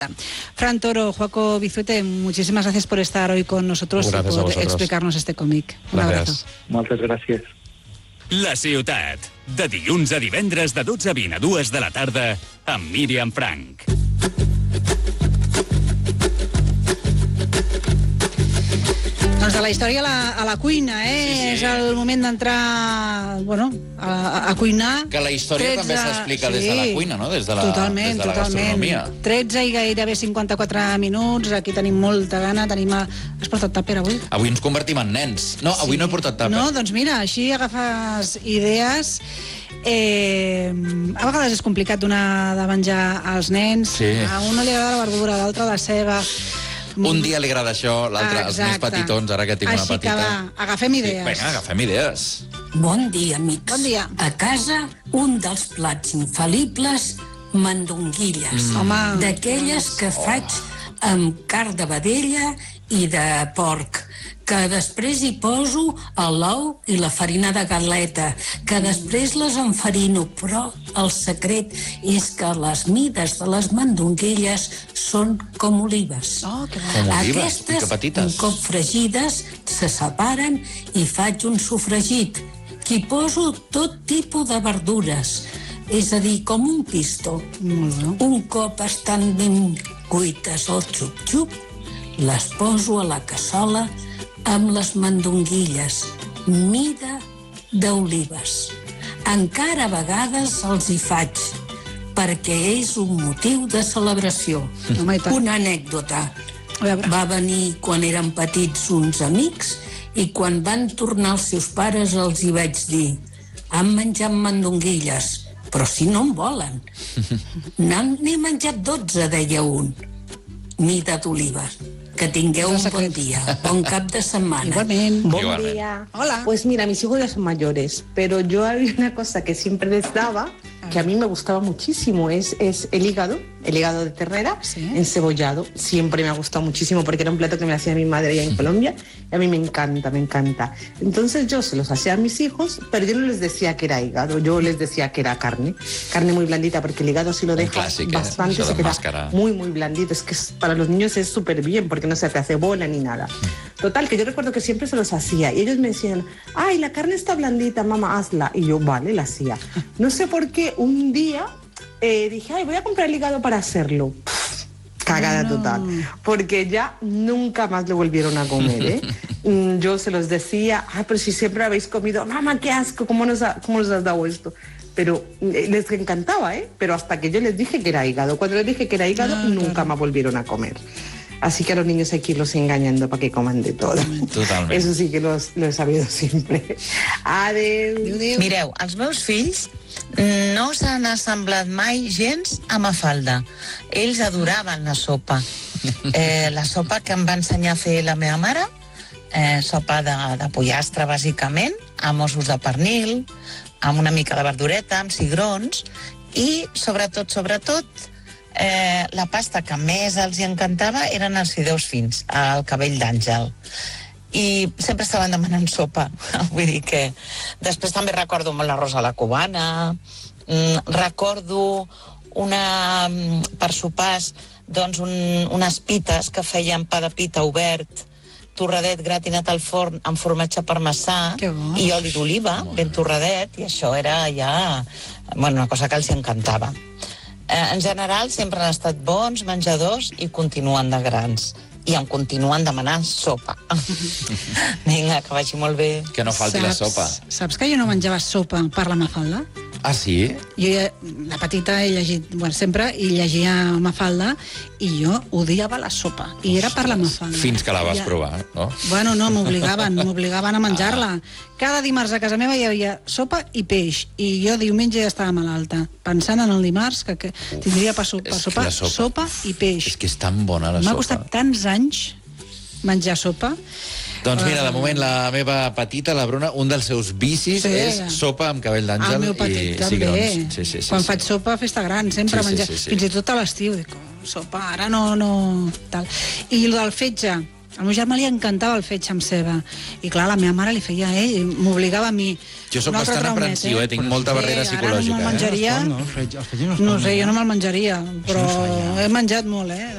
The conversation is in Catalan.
Fran Toro, Joaco Bizuete, muchísimas gracias por estar hoy con nosotros y por explicarnos este cómic. Un abrazo. Moltes gràcies. La ciutat, de dilluns a divendres de 12 a 20 a 2 de la tarda, amb Míriam Frank. Doncs de la història a la cuina, eh? És el moment d'entrar, bueno, a cuinar. Que la història també s'explica des de la cuina, no? Des de la gastronomia. 13 i gairebé 54 minuts, aquí tenim molta gana, Has portat tàper avui? Avui ens convertim en nens. No, avui no he portat tàper. No, doncs mira, així agafes idees. A vegades és complicat donar de menjar als nens. A un no li agrada la verdura, a l'altre la ceba. Un dia li agrada això, l'altre els més petitons, ara que tinc una petita. Així que va, agafem idees. Vinga, agafem idees. Bon dia, amics. Bon dia. A casa, un dels plats infal·libles, mandonguilles. D'aquelles que faig amb carn de vedella i de porc, que després hi poso l'ou i la farina de galeta, que després les enfarino, però el secret és que les mides de les mandonguilles són com olives. Com olives? I que petites. Un cop fregides, se separen i faig un sofregit, que hi poso tot tipus de verdures, és a dir, com un pistó. Un cop estan ben cuites al xup-xup, les poso a la cassola amb les mandonguilles, mida d'olives. Encara a vegades els hi faig, perquè és un motiu de celebració. Una anècdota. Va venir quan eren petits uns amics i quan van tornar els seus pares els hi vaig dir: han menjat mandonguilles, però si no en volen. N'he menjat 12, deia un. Mida d'olives. Que tingueu un bon dia, bon cap de setmana. Igualmente. Buen día. Hola. Pues mira, mis hijos ya son mayores, pero yo había una cosa que siempre les daba, que a mí me gustaba muchísimo, es el hígado de ternera, encebollado. Siempre me ha gustado muchísimo porque era un plato que me hacía mi madre allá en Colombia y a mí me encanta, me encanta. Entonces yo se los hacía a mis hijos, pero yo no les decía que era hígado, yo les decía que era carne muy blandita, porque el hígado si lo dejas bastante se queda muy, muy blandito. Es que para los niños es súper bien porque no se te hace bola ni nada. Total, que yo recuerdo que siempre se los hacía y ellos me decían: ay, la carne está blandita, mamá, hazla. Y yo, vale, la hacía. No sé por qué un día dije: ay, voy a comprar el hígado para hacerlo. Cagada total, porque ya nunca más lo volvieron a comer, ¿eh? Yo se los decía: ay, pero si siempre habéis comido, mamá, qué asco, ¿cómo nos has dado esto? Pero les encantaba, ¿eh? Pero hasta que yo les dije que era hígado. Cuando les dije que era hígado, nunca más volvieron a comer. Así que a los niños hay que irlos engañando para que coman de todo. Totalment. Eso sí que lo he sabido siempre. Adéu. Mireu, els meus fills no s'han assemblat mai gens a Mafalda. Ells adoraven la sopa. La sopa que em va ensenyar a fer la meva mare, sopa de pollastre, bàsicament, amb ossos de pernil, amb una mica de verdureta, amb cigrons, i sobretot, la pasta que més els hi encantava eren els fideus fins, el cabell d'àngel. I sempre estaven demanant sopa. Vull dir que... Després també recordo molt l'arròs a la cubana, recordo per sopars, doncs, unes pites que feien pa de pita obert, torradet gratinat al forn amb formatge parmesà i oli d'oliva, ben torradet, i això era ja una cosa que els encantava. En general sempre han estat bons menjadors i continuen de grans. I em continuen demanant sopa. Vinga, que vagi molt bé. Que no falti la sopa. Saps que jo no menjava sopa per la Mafalda? Ah, sí? Jo, de petita, he llegit, sempre, i llegia Mafalda, i jo odiava la sopa. I era per la Mafalda. Fins que la vas provar, no? Bueno, no, m'obligaven a menjar-la. Cada dimarts a casa meva hi havia sopa i peix, i jo diumenge ja estava malalta, pensant en el dimarts que tindria per sopar sopa i peix. És que és tan bona la sopa. M'ha costat tants anys menjar sopa. Doncs mira, de moment la meva petita, la Bruna, un dels seus vicis és sopa amb cabell d'àngel i cigrons. El meu petit també. Quan faig sopa, festa gran, sempre menjar. Fins i tot a l'estiu, dic, sopa, ara no... I el del fetge, al meu germà li encantava el fetge amb ceba. I clar, la meva mare li feia a ell, m'obligava a mi. Jo soc bastant aprensiu, tinc molta barrera psicològica. No sé, jo no me'l menjaria, però he menjat molt,